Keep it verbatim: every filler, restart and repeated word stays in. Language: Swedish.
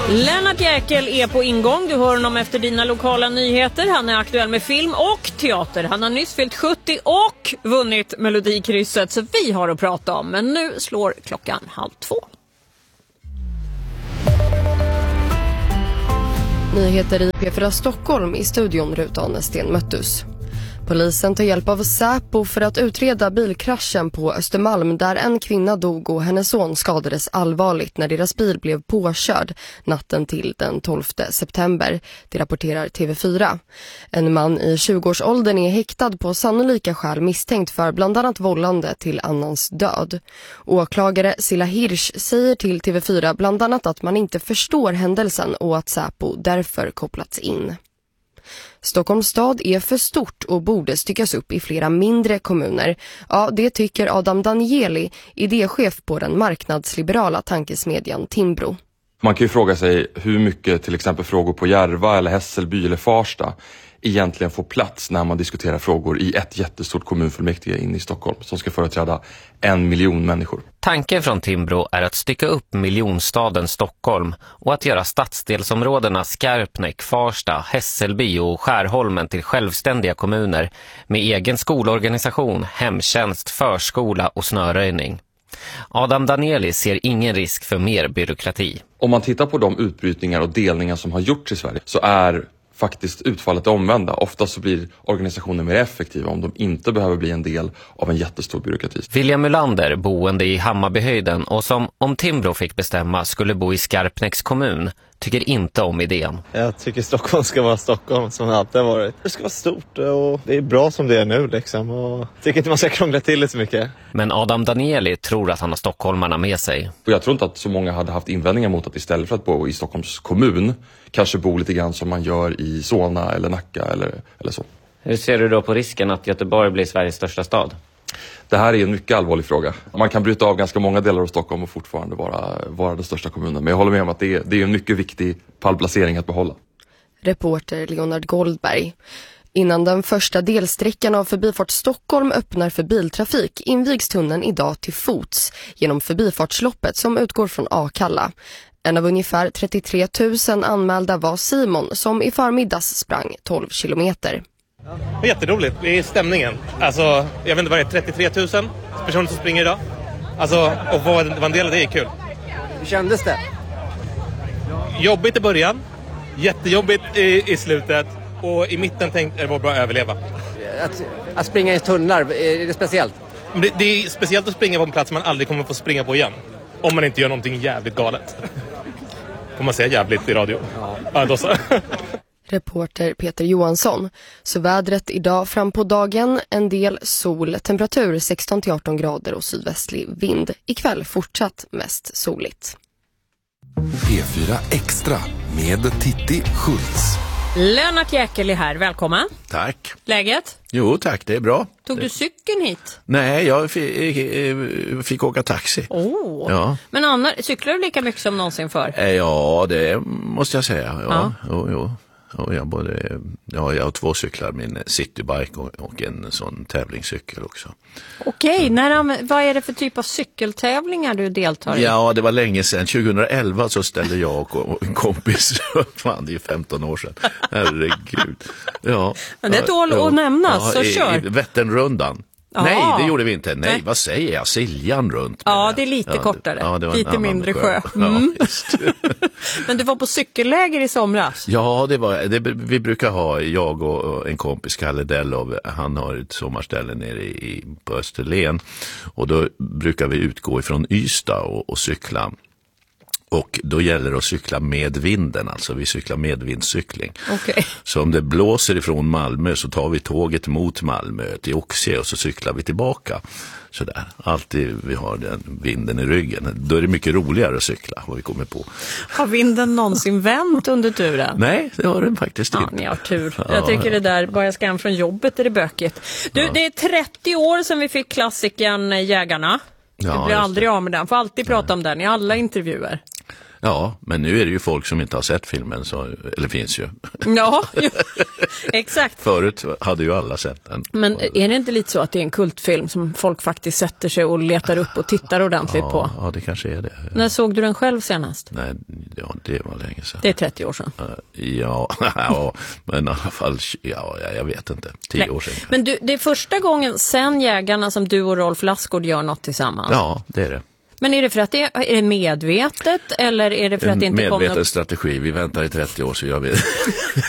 Lennart Jäkel är på ingång. Du hör honom efter dina lokala nyheter. Han är aktuell med film och teater. Han har nyss fyllt sjuttio och vunnit Melodikrysset. Så vi har att prata om. Men nu slår klockan halv två. Nyheter i P fyra Stockholm, i studion Ruta Anesten Möttus. Polisen tar hjälp av Säpo för att utreda bilkraschen på Östermalm där en kvinna dog och hennes son skadades allvarligt när deras bil blev påkörd natten till den tolfte september. Det rapporterar T V fyra. En man i tjugoårsåldern är häktad på sannolika skäl misstänkt för bland annat vållande till annans död. Åklagare Silla Hirsch säger till T V fyra bland annat att man inte förstår händelsen och att Säpo därför kopplats in. Stockholms stad är för stort och borde styckas upp i flera mindre kommuner. Ja, det tycker Adam Danieli, idéchef på den marknadsliberala tankesmedjan Timbro. Man kan ju fråga sig hur mycket till exempel frågor på Järva eller Hässelby eller Farsta egentligen får plats när man diskuterar frågor i ett jättestort kommunfullmäktige inne i Stockholm som ska företräda en miljon människor. Tanken från Timbro är att stycka upp miljonstaden Stockholm och att göra stadsdelsområdena Skarpnäck, Farsta, Hässelby och Skärholmen till självständiga kommuner med egen skolorganisation, hemtjänst, förskola och snöröjning. Adam Danieli ser ingen risk för mer byråkrati. Om man tittar på de utbrytningar och delningar som har gjorts i Sverige så är faktiskt utfallet omvända. Ofta så blir organisationer mer effektiva om de inte behöver bli en del av en jättestor byråkrati. William Mulander, boende i Hammarbyhöjden och som om Timbro fick bestämma skulle bo i Skarpnäcks kommun, tycker inte om idén. Jag tycker Stockholm ska vara Stockholm som det alltid har varit. Det ska vara stort och det är bra som det är nu liksom. Och jag tycker inte man ska krångla till det så mycket. Men Adam Danieli tror att han har stockholmarna med sig. Och jag tror inte att så många hade haft invändningar mot att istället för att bo i Stockholms kommun kanske bo lite grann som man gör i Solna eller Nacka eller, eller så. Hur ser du då på risken att Göteborg blir Sveriges största stad? Det här är en mycket allvarlig fråga. Man kan bryta av ganska många delar av Stockholm och fortfarande vara, vara den största kommunen. Men jag håller med om att det är, det är en mycket viktig pallplacering att behålla. Reporter Leonard Goldberg. Innan den första delsträckan av Förbifart Stockholm öppnar för biltrafik invigs tunneln idag till fots genom Förbifartsloppet som utgår från Akalla. En av ungefär trettiotre tusen anmälda var Simon som i förmiddags sprang tolv kilometer. Det är jätteroligt, det är stämningen. Alltså, jag vet inte vad det är, trettiotre tusen personer som springer idag. Alltså, och vad en del av det är kul. Hur kändes det? Jobbigt i början, jättejobbigt i, i slutet och i mitten tänkte jag det var bra att överleva. Att, att springa i tunnlar, är det speciellt? Det, det är speciellt att springa på en plats man aldrig kommer få springa på igen. Om man inte gör någonting jävligt galet. Får man säga jävligt i radio? Ja, ja då så. Reporter Peter Johansson. Så vädret idag fram på dagen, en del sol, temperatur sexton till arton grader och sydvästlig vind. Ikväll fortsatt mest soligt. P fyra Extra med Titti Schultz. Lennart Jäkel är här, välkommen. Tack. Läget? Jo tack, det är bra. Tog du cykeln hit? Nej, jag fick, fick åka taxi. Oh. Ja. Men Anna, cyklar du lika mycket som någonsin för? Ja, det måste jag säga. Ja, ja. Jo, jo. Och jag, både, ja, jag har två cyklar, min citybike och, och en sån tävlingscykel också. Okej, när, vad är det för typ av cykeltävlingar du deltar i? Ja, det var länge sedan. tjugoelva så ställde jag och en kompis, fan det är femton år sedan. Herregud. Ja. Men det tål ja, att nämnas, ja, så i, kör. I Vätternrundan. Aha. Nej, det gjorde vi inte. Nej, Nej. Vad säger jag? Siljan runt. Ja, det är lite ja, kortare. Ja, det var lite mindre sjö. sjö. Mm. Ja, just. Men du var på cykelläger i somras? Ja, det var det, vi brukar ha, jag och en kompis, Kalle Dellov, han har ett sommarställe nere i, på Österlen. Och då brukar vi utgå ifrån Ystad och, och cykla. Och då gäller det att cykla med vinden, alltså vi cyklar medvindscykling. Okay. Så om det blåser ifrån Malmö så tar vi tåget mot Malmö till Oxie och så cyklar vi tillbaka. Sådär, alltid vi har den vinden i ryggen. Då är det mycket roligare att cykla, vad vi kommer på. Har vinden någonsin vänt under turen? Nej, det har den faktiskt ja, inte. Ni har tur. Ja, jag tycker ja. det där, bara jag ska hem från jobbet är det bökigt. Du, ja. det är trettio år sedan vi fick klassikern Jägarna. Ja, du blir aldrig av med den, får alltid prata Nej. om den i alla intervjuer. Ja, men nu är det ju folk som inte har sett filmen, så, eller finns ju. Ja, ju, exakt. Förut hade ju alla sett den. Men är det inte lite så att det är en kultfilm som folk faktiskt sätter sig och letar upp och tittar ordentligt ja, på? Ja, det kanske är det. När såg du den själv senast? Nej, ja, det var länge sedan. Det är trettio år sedan. Ja, ja men i alla fall, ja, jag vet inte, tio Nej. år sedan. Men du, det är första gången sen Jägarna som du och Rolf Lassgård gör något tillsammans? Ja, det är det. Men är det för att det är, är det medvetet eller är det för att det inte kommer... Medveten strategi, vi väntar i trettio år så gör vi det.